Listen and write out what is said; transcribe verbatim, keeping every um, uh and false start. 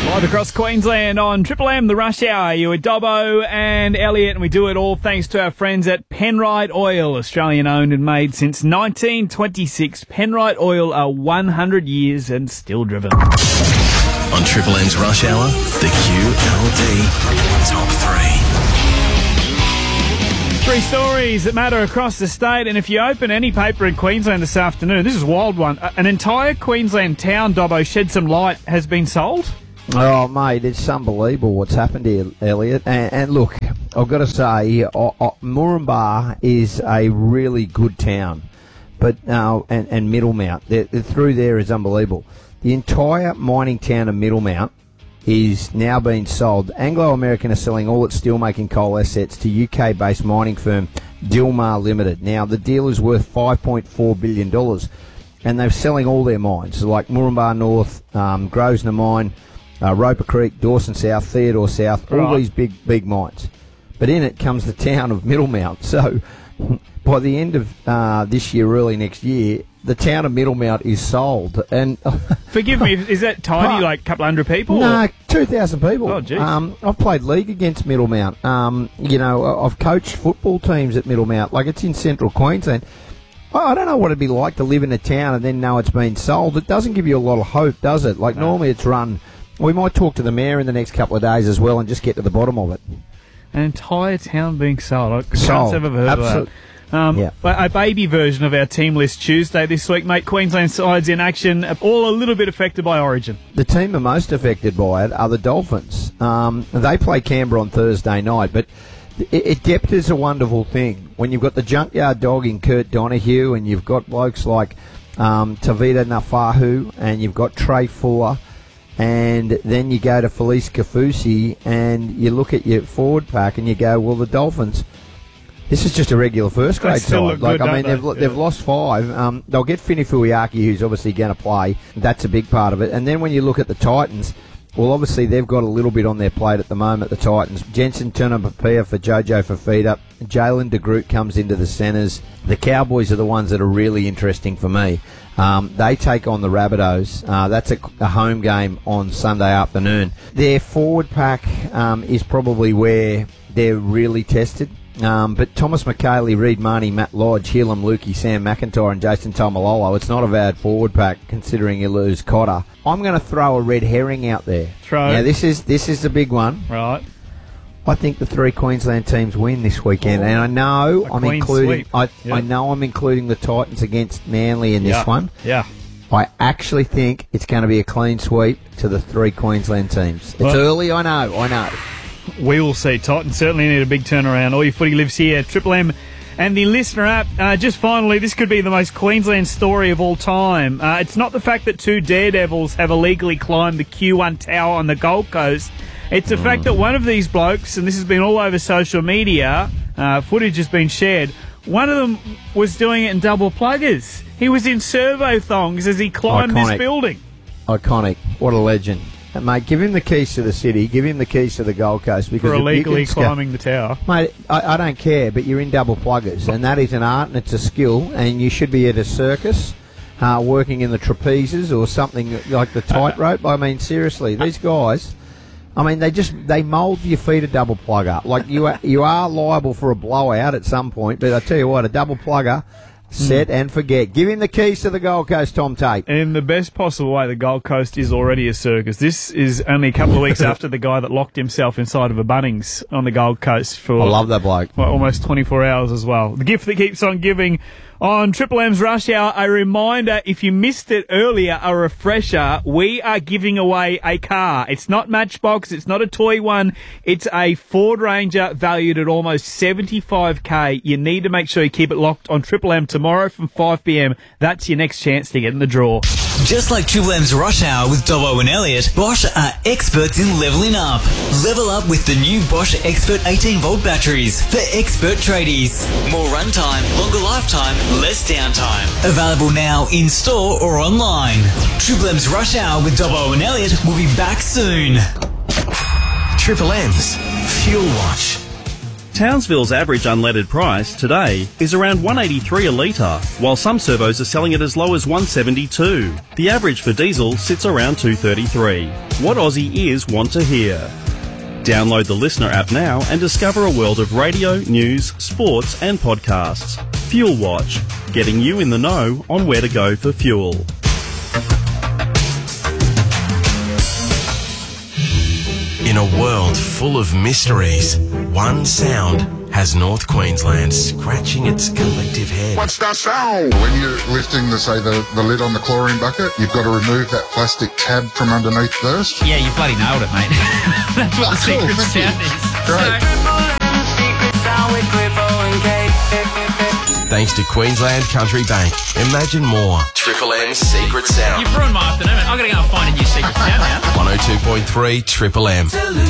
Live across Queensland on Triple M, the Rush Hour. You with Dobbo and Elliot, and we do it all thanks to our friends at Penrite Oil, Australian owned and made since nineteen twenty-six. Penrite Oil are one hundred years and still driven. On Triple M's Rush Hour, the Q L D Top three. Three stories that matter across the state, and if you open any paper in Queensland this afternoon, this is a wild one. An entire Queensland town, Dobbo, shed some light, has been sold. Oh, mate, it's unbelievable what's happened here, Elliot. And, and look, I've got to say, uh, uh, Moranbah is a really good town, but uh, and, and Middlemount, they're, they're through there is unbelievable. The entire mining town of Middlemount is now being sold. Anglo American are selling all its steelmaking coal assets to U K-based mining firm Dilmar Limited. Now, the deal is worth five point four billion dollars, and they're selling all their mines, like Moranbah North, um, Grosvenor Mine, Uh, Roper Creek, Dawson South, Theodore South, all Right. these big, big mines. But in it comes the town of Middlemount. So by the end of uh, this year, early next year, the town of Middlemount is sold. And Forgive me, is that tiny, like a couple hundred people? no, or- two thousand people. Oh, geez. Um, I've played league against Middlemount. Um, you know, I've coached football teams at Middlemount. Like, it's in central Queensland. I don't know what it'd be like to live in a town and then know it's been sold. It doesn't give you a lot of hope, does it? Like, No. normally it's run... We might talk to the mayor in the next couple of days as well and just get to the bottom of it. An entire town being sold. I can't Sold. have ever heard Absolute- of that. Um, Yeah. but a baby version of our team list Tuesday this week, mate. Queensland sides in action, all a little bit affected by Origin. The team are most affected by it are the Dolphins. Um, they play Canberra on Thursday night, but it, it, depth is a wonderful thing. When you've got the junkyard dog in Kurt Donahue and you've got blokes like um, Tavita Nafahu and you've got Trey Fuller, and then you go to Felice Kafusi and you look at your forward pack and you go, well, the Dolphins, this is just a regular first grade They still side. look Like, good, I mean, don't they've, they? they've Yeah. lost five. Um, they'll get Fini Fuiaki, who's obviously going to play. That's a big part of it. And then when you look at the Titans, well, obviously they've got a little bit on their plate at the moment, the Titans. Jensen Tunapapia for Jojo Fafita. Jalen DeGroot comes into the centres. The Cowboys are the ones that are really interesting for me. Um, they take on the Rabbitohs. Uh, that's a, a home game on Sunday afternoon. Their forward pack um, is probably where they're really tested. Um, but Thomas McKaylee, Reid Marnie, Matt Lodge, Helam Lukey, Sam McIntyre and Jason Tomalolo, it's not a bad forward pack considering you lose Cotter. I'm going to throw a red herring out there. Throw. Now, this is this is the big one. Right. I think the three Queensland teams win this weekend, and I know A I'm clean including sweep. I, Yeah. I know I'm including the Titans against Manly in this Yeah. one. Yeah. I actually think it's going to be a clean sweep to the three Queensland teams. It's Well- early, I know, I know. We will see. Titans certainly need a big turnaround. All your footy lives here. Triple M and the listener app. Uh, just finally, this could be the most Queensland story of all time. Uh, it's not the fact that two daredevils have illegally climbed the Q one tower on the Gold Coast. It's the fact that one of these blokes, and this has been all over social media, uh, footage has been shared, one of them was doing it in double pluggers. He was in servo thongs as he climbed Iconic. this building. Iconic. What a legend. And, mate, give him the keys to the city. Give him the keys to the Gold Coast. Because For if you illegally can sca- climbing the tower. Mate, I, I don't care, but you're in double pluggers, and that is an art and it's a skill, and you should be at a circus uh, working in the trapezes or something like the tightrope. I mean, seriously, these guys... I mean, they just they mould your feet a double plugger. Like you are, you are liable for a blowout at some point, but I tell you what, a double plugger, set and forget. Give him the keys to the Gold Coast, Tom Tate. In the best possible way, the Gold Coast is already a circus. This is only a couple of weeks after the guy that locked himself inside of a Bunnings on the Gold Coast for I love that bloke. well, almost twenty-four hours as well. The gift that keeps on giving on Triple M's Rush Hour. A reminder, if you missed it earlier, a refresher, we are giving away a car. It's not Matchbox, it's not a toy one, it's a Ford Ranger valued at almost seventy-five K. You need to make sure you keep it locked on Triple M tomorrow from five p.m. That's your next chance to get in the draw. Just like Triple M's Rush Hour with Dobbo and Elliot, Bosch are experts in leveling up. Level up with the new Bosch Expert eighteen volt batteries for expert tradies. More runtime, longer lifetime, less downtime. Available now in store or online. Triple M's Rush Hour with Dobbo and Elliot will be back soon. Triple M's Fuel Watch. Townsville's average unleaded price today is around one eighty-three a litre, while some servos are selling it as low as one seventy-two. The average for diesel sits around two thirty-three. What Aussie ears want to hear? Download the Listener app now and discover a world of radio, news, sports and podcasts. Fuel Watch, getting you in the know on where to go for fuel. In a world full of mysteries, one sound has North Queensland scratching its collective head. What's that sound? When you're lifting, the, say, the, the lid on the chlorine bucket, you've got to remove that plastic tab from underneath first. Yeah, you bloody nailed it, mate. That's what the Cool, secret thank sound you. is. Great. Thanks to Queensland Country Bank. Imagine more. Triple M's Secret Sound. You've ruined my afternoon, mate. I've got to go and find a new secret sound now. one oh two point three Triple M.